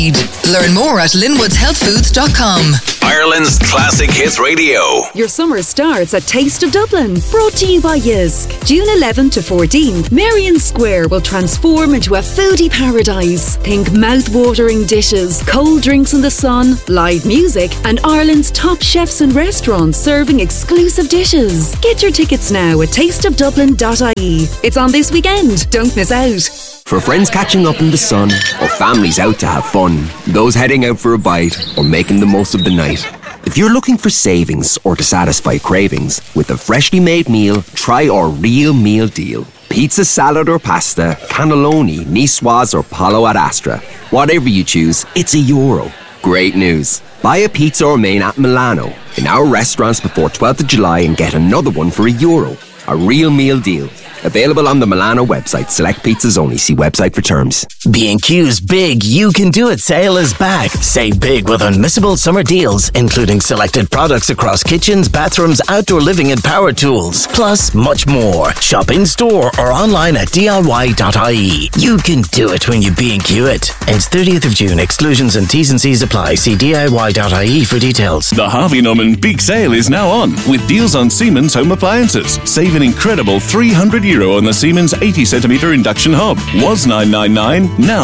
Learn more at linwoodshealthfoods.com. Ireland's Classic Hits Radio. Your summer starts at Taste of Dublin, brought to you by Jysk. June 11th to 14th, Merrion Square will transform into a foodie paradise. Think mouth-watering dishes, cold drinks in the sun, live music, and Ireland's top chefs and restaurants serving exclusive dishes. Get your tickets now at tasteofdublin.ie. It's on this weekend. Don't miss out. For friends catching up in the sun, or families out to have fun, those heading out for a bite, or making the most of the night. If you're looking for savings or to satisfy cravings, with a freshly made meal, try our real meal deal. Pizza, salad or pasta, cannelloni, niçoise or palo ad astra. Whatever you choose, it's €1. Great news. Buy a pizza or main at Milano in our restaurants before 12th of July and get another one for €1. A real meal deal. Available on the Milano website. Select pizzas only. See website for terms. B&Q's Big You Can Do It sale is back. Save big with unmissable summer deals, including selected products across kitchens, bathrooms, outdoor living and power tools. Plus, much more. Shop in store or online at DIY.ie. You can do it when you B&Q it. Ends 30th of June. Exclusions and T's and C's apply. See DIY.ie for details. The Harvey Norman Big Sale is now on, with deals on Siemens home appliances. Save an incredible €300 on the Siemens 80cm induction hob. Was $999, now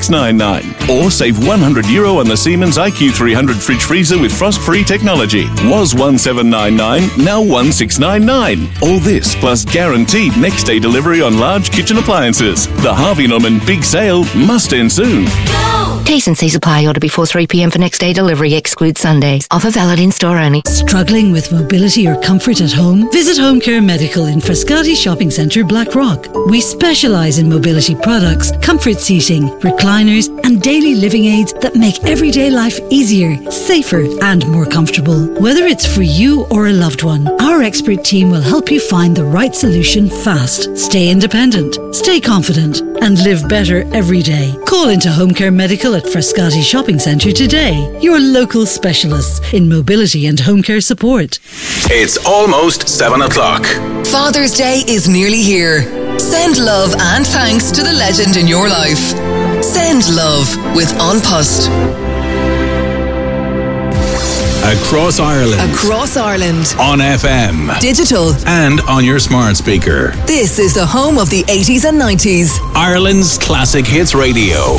$699. Or save €100 on the Siemens IQ300 fridge freezer with frost-free technology. Was $1799, now $1699. All this plus guaranteed next day delivery on large kitchen appliances. The Harvey Norman Big Sale must end soon. T's and C's apply. Order before 3 p.m. for next day delivery. Exclude Sundays. Offer valid in store only. Struggling with mobility or comfort at home? Visit Home Care Medical in Frascati Shopping Centre, Blackrock. We specialise in mobility products, comfort seating, recliners and daily living aids that make everyday life easier, safer and more comfortable. Whether it's for you or a loved one, our expert team will help you find the right solution fast. Stay independent, stay confident and live better every day. Call into Home Care Medical at Frascati Shopping Centre today. Your local specialists in mobility and home care support. It's almost 7 o'clock. Father's Day is nearly here. Send love and thanks to the legend in your life. Send love with An Post. Across Ireland. Across Ireland. On FM. Digital. And on your smart speaker. This is the home of the 80s and 90s. Ireland's Classic Hits Radio.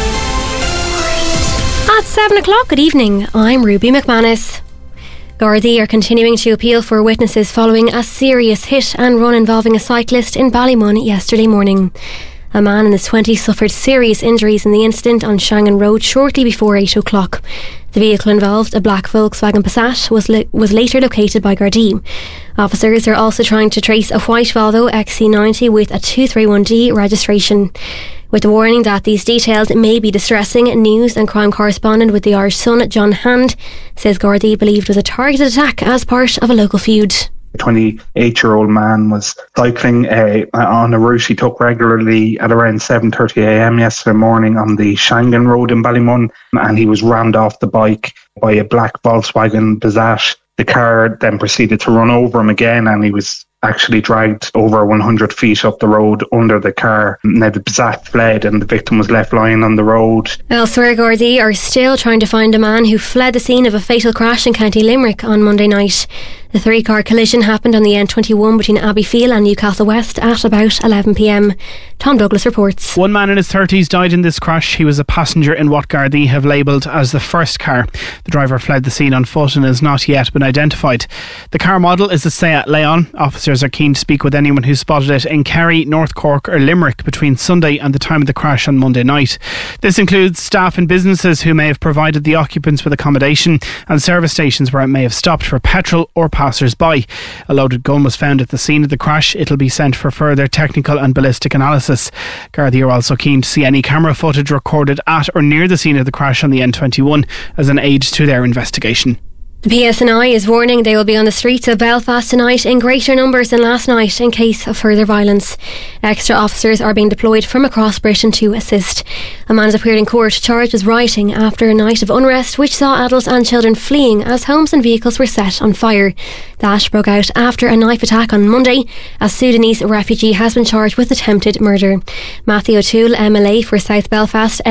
At 7 o'clock, good evening. I'm Ruby McManus. Gardaí are continuing to appeal for witnesses following a serious hit and run involving a cyclist in Ballymun yesterday morning. A man in his 20s suffered serious injuries in the incident on Shangan Road shortly before 8 o'clock. The vehicle involved, a black Volkswagen Passat, was later located by Gardaí. Officers are also trying to trace a white Volvo XC90 with a 231D registration. With the warning that these details may be distressing, news and crime correspondent with the Irish Sun, John Hand, says Gardaí believed was a targeted attack as part of a local feud. A 28-year-old man was cycling on a route he took regularly at around 7:30am yesterday morning on the Shangan Road in Ballymun, and he was rammed off the bike by a black Volkswagen Passat. The car then proceeded to run over him again, and he was actually dragged over 100 feet up the road under the car. Now the Passat fled and the victim was left lying on the road. Elsewhere, Gardaí are still trying to find a man who fled the scene of a fatal crash in County Limerick on Monday night. The three-car collision happened on the N21 between Abbeyfeale and Newcastle West at about 11pm. Tom Douglas reports. One man in his 30s died in this crash. He was a passenger in what Gardaí have labelled as the first car. The driver fled the scene on foot and has not yet been identified. The car model is a Seat Leon. Officers are keen to speak with anyone who spotted it in Kerry, North Cork or Limerick between Sunday and the time of the crash on Monday night. This includes staff and businesses who may have provided the occupants with accommodation and service stations where it may have stopped for petrol or passers-by. A loaded gun was found at the scene of the crash. It'll be sent for further technical and ballistic analysis. Gardaí are also keen to see any camera footage recorded at or near the scene of the crash on the N21 as an aid to their investigation. The PSNI is warning they will be on the streets of Belfast tonight in greater numbers than last night in case of further violence. Extra officers are being deployed from across Britain to assist. A man has appeared in court charged with rioting after a night of unrest which saw adults and children fleeing as homes and vehicles were set on fire. That broke out after a knife attack on Monday. A Sudanese refugee has been charged with attempted murder. Matthew O'Toole, MLA for South Belfast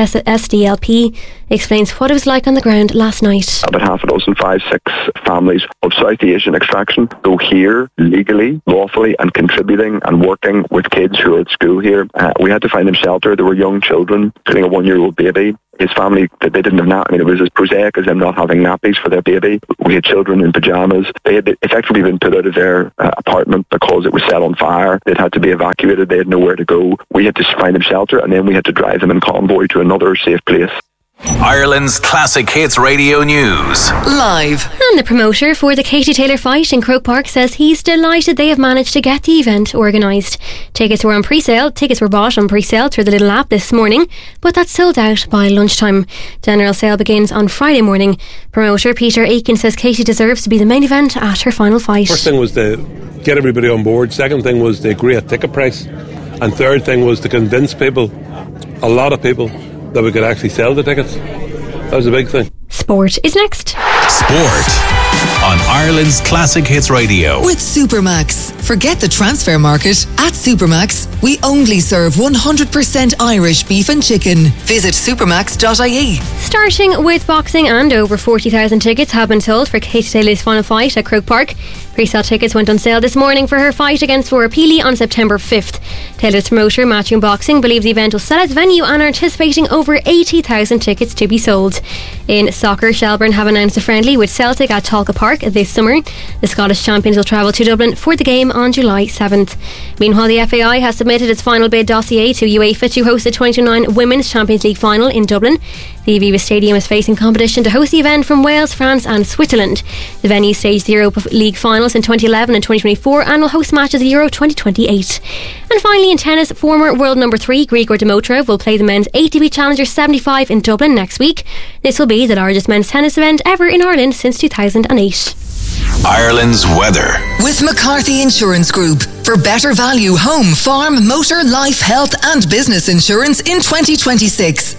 SDLP, explains what it was like on the ground last night. About half a dozen, 5-6 families of South Asian extraction go here legally, lawfully and contributing and working with kids who are at school here. We had to find them shelter. There were young children, including a 1-year-old baby. His family, they didn't have nappies. I mean, it was as prosaic as them not having nappies for their baby. We had children in pyjamas. They had effectively been put out of their apartment because it was set on fire. They'd had to be evacuated. They had nowhere to go. We had to find them shelter, and then we had to drive them in convoy to another safe place. Ireland's Classic Hits Radio News. Live. And the promoter for the Katie Taylor fight in Croke Park says he's delighted they have managed to get the event organised. Tickets were on pre-sale. Tickets were bought on pre-sale through the little app this morning, but that's sold out by lunchtime. General sale begins on Friday morning. Promoter Peter Aiken says Katie deserves to be the main event at her final fight. First thing was to get everybody on board. Second thing was to agree a ticket price. And third thing was to convince people, a lot of people, that we could actually sell the tickets. That was a big thing. Sport is next. Sport on Ireland's Classic Hits Radio. With Supermax. Forget the transfer market. At Supermax, we only serve 100% Irish beef and chicken. Visit supermax.ie. Starting with boxing, and over 40,000 tickets have been sold for Katie Taylor's final fight at Croke Park. Pre-sale tickets went on sale this morning for her fight against Laura Peely on September 5th. Taylor's promoter, Matchroom Boxing, believes the event will sell its venue and are anticipating over 80,000 tickets to be sold. In soccer, Shelbourne have announced a friendly with Celtic at Talca Park this summer. The Scottish champions will travel to Dublin for the game on July 7th. Meanwhile, the FAI has submitted its final bid dossier to UEFA to host the 2029 Women's Champions League final in Dublin. The Aviva Stadium is facing competition to host the event from Wales, France and Switzerland. The venue staged the Europa League finals in 2011 and 2024 and will host matches of the Euro 2028. And finally, in tennis, former world number 3 Grigor Dimitrov will play the men's ATP Challenger 75 in Dublin next week. This will be the largest men's tennis event ever in Ireland since 2008. Ireland's weather. With McCarthy Insurance Group. For better value home, farm, motor, life, health and business insurance in 2026.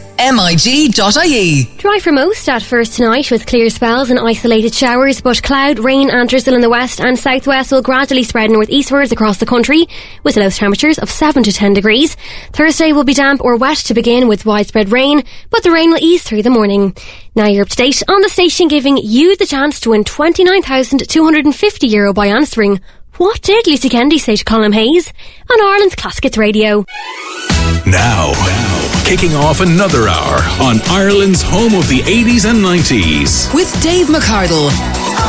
MIG.ie. Dry for most at first tonight with clear spells and isolated showers, but cloud, rain and drizzle in the west and southwest will gradually spread northeastwards across the country with low temperatures of 7 to 10 degrees. Thursday will be damp or wet to begin with widespread rain, but the rain will ease through the morning. Now you're up to date on the station, giving you the chance to win €29,250 by answering what did Lucy Kennedy say to Colin Hayes on Ireland's Classic Hits Radio. Now, kicking off another hour on Ireland's home of the 80s and 90s. With Dave McCardle.